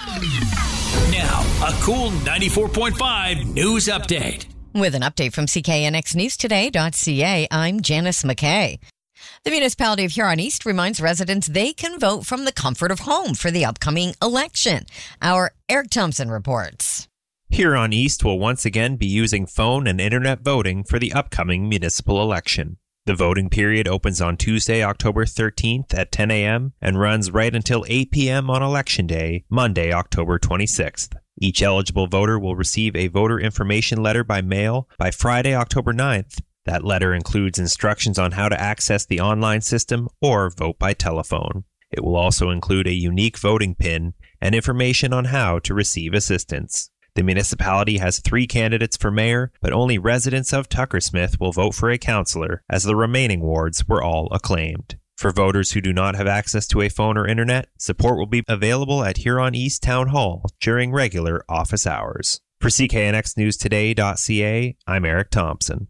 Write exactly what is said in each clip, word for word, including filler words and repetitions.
Now, a cool ninety-four point five news update. With an update from C K N X News Today dot C A, I'm Janice McKay. The municipality of Huron East reminds residents they can vote from the comfort of home for the upcoming election. Our Eric Thompson reports. Huron East will once again be using phone and internet voting for the upcoming municipal election. The voting period opens on Tuesday, October thirteenth at ten a.m. and runs right until eight p.m. on Election Day, Monday, October twenty-sixth. Each eligible voter will receive a voter information letter by mail by Friday, October ninth. That letter includes instructions on how to access the online system or vote by telephone. It will also include a unique voting pin and information on how to receive assistance. The municipality has three candidates for mayor, but only residents of Tuckersmith will vote for a councillor, as the remaining wards were all acclaimed. For voters who do not have access to a phone or internet, support will be available at Huron East Town Hall during regular office hours. For C K N X News Today dot C A, I'm Eric Thompson.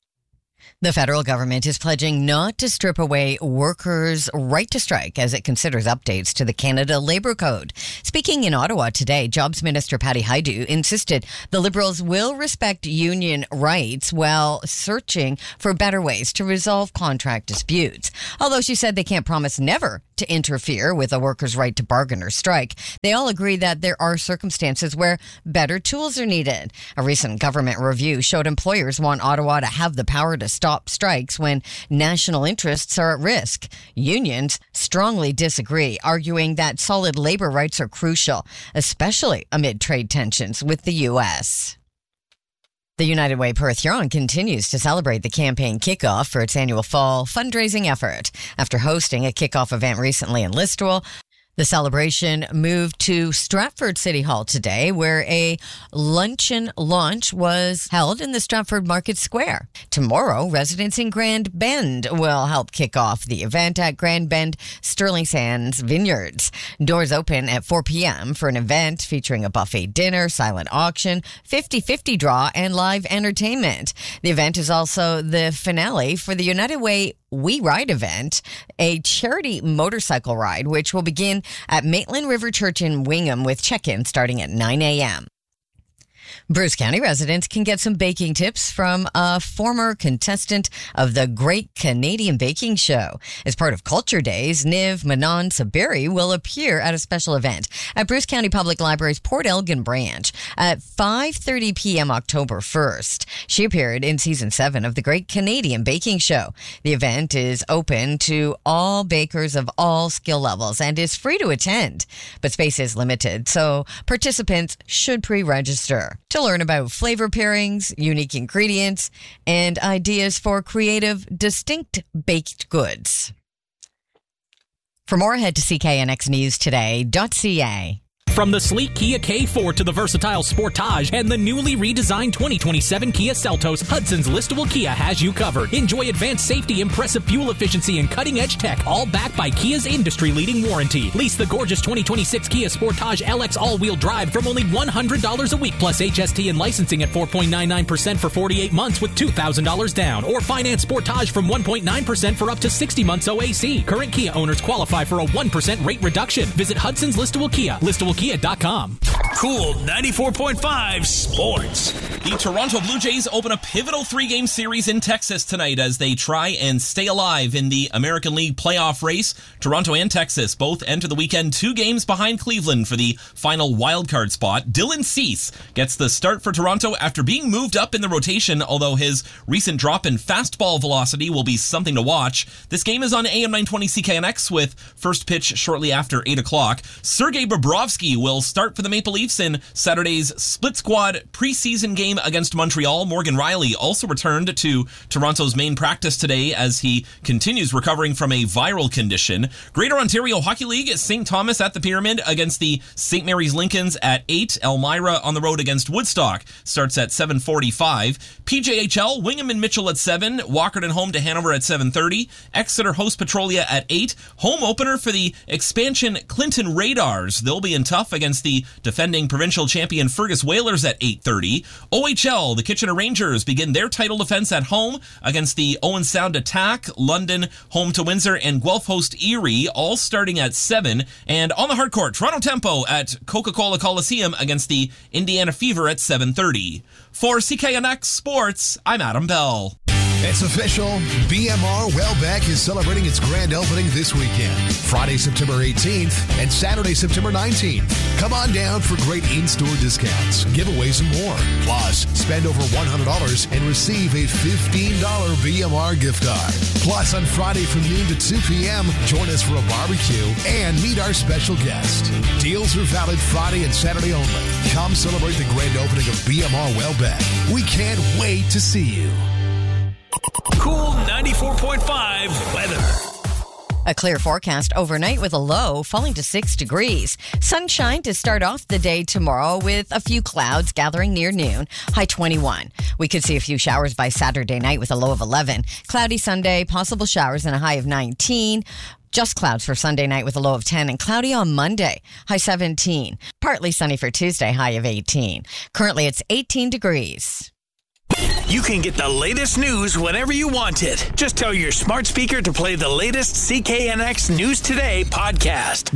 The federal government is pledging not to strip away workers' right to strike as it considers updates to the Canada Labour Code. Speaking in Ottawa today, Jobs Minister Patty Hajdu insisted the Liberals will respect union rights while searching for better ways to resolve contract disputes. Although she said they can't promise never to interfere with a worker's right to bargain or strike, they all agree that there are circumstances where better tools are needed. A recent government review showed employers want Ottawa to have the power to stop strikes when national interests are at risk. Unions strongly disagree, arguing that solid labor rights are crucial, especially amid trade tensions with the U S. The United Way Perth Huron continues to celebrate the campaign kickoff for its annual fall fundraising effort. After hosting a kickoff event recently in Listowel, the celebration moved to Stratford City Hall today, where a luncheon launch was held in the Stratford Market Square. Tomorrow, residents in Grand Bend will help kick off the event at Grand Bend Sterling Sands Vineyards. Doors open at four p.m. for an event featuring a buffet dinner, silent auction, fifty-fifty draw, and live entertainment. The event is also the finale for the United Way We Ride event, a charity motorcycle ride, which will begin at Maitland River Church in Wingham with check-in starting at nine a.m. Bruce County residents can get some baking tips from a former contestant of the Great Canadian Baking Show. As part of Culture Days, Niv Manon Saberi will appear at a special event at Bruce County Public Library's Port Elgin branch at five thirty p.m. October first. She appeared in season seven of the Great Canadian Baking Show. The event is open to all bakers of all skill levels and is free to attend, but space is limited, so participants should pre-register to learn about flavor pairings, unique ingredients, and ideas for creative, distinct baked goods. For more, head to C K N X News Today dot C A. From the sleek Kia K four to the versatile Sportage and the newly redesigned twenty twenty-seven Kia Seltos, Hudson's Listowel Kia has you covered. Enjoy advanced safety, impressive fuel efficiency, and cutting-edge tech, all backed by Kia's industry-leading warranty. Lease the gorgeous twenty twenty-six Kia Sportage L X all-wheel drive from only one hundred dollars a week, plus H S T and licensing at four point nine nine percent for forty-eight months with two thousand dollars down. Or finance Sportage from one point nine percent for up to sixty months O A C. Current Kia owners qualify for a one percent rate reduction. Visit Hudson's Listowel Kia, listowel kia dot com. Cool ninety-four point five Sports. The Toronto Blue Jays open a pivotal three-game series in Texas tonight as they try and stay alive in the American League playoff race. Toronto and Texas both enter the weekend two games behind Cleveland for the final wildcard spot. Dylan Cease gets the start for Toronto after being moved up in the rotation, although his recent drop in fastball velocity will be something to watch. This game is on A M nine twenty C K N X with first pitch shortly after eight o'clock. Sergei Bobrovsky will start for the Maple Leafs in Saturday's split squad preseason game against Montreal. Morgan Rielly also returned to Toronto's main practice today as he continues recovering from a viral condition. Greater Ontario Hockey League, Saint Thomas at the Pyramid against the Saint Mary's Lincolns at eight. Elmira on the road against Woodstock starts at seven forty-five. P J H L, Wingham and Mitchell at seven. Walkerton home to Hanover at seven thirty. Exeter host Petrolia at eight. Home opener for the expansion Clinton Radars. They'll be in tough against the defending defending provincial champion Fergus Whalers at eight thirty. O H L, the Kitchener Rangers begin their title defense at home against the Owen Sound Attack. London home to Windsor and Guelph host Erie, all starting at seven. And on the hardcourt, Toronto Tempo at Coca-Cola Coliseum against the Indiana Fever at seven thirty. For C K N X Sports, I'm Adam Bell. It's official. B M R Welbeck is celebrating its grand opening this weekend, Friday, September eighteenth and Saturday, September nineteenth. Come on down for great in-store discounts, giveaways, and more. Plus, spend over one hundred dollars and receive a fifteen dollars B M R gift card. Plus, on Friday from noon to two p.m., join us for a barbecue and meet our special guest. Deals are valid Friday and Saturday only. Come celebrate the grand opening of B M R Welbeck. We can't wait to see you. Cool ninety-four point five weather. A clear forecast overnight with a low falling to six degrees. Sunshine to start off the day tomorrow with a few clouds gathering near noon, high twenty-one. We could see a few showers by Saturday night with a low of eleven. Cloudy Sunday, possible showers and a high of nineteen. Just clouds for Sunday night with a low of ten, and cloudy on Monday, high seventeen. Partly sunny for Tuesday, high of eighteen. Currently it's eighteen degrees. You can get the latest news whenever you want it. Just tell your smart speaker to play the latest C K N X News Today podcast.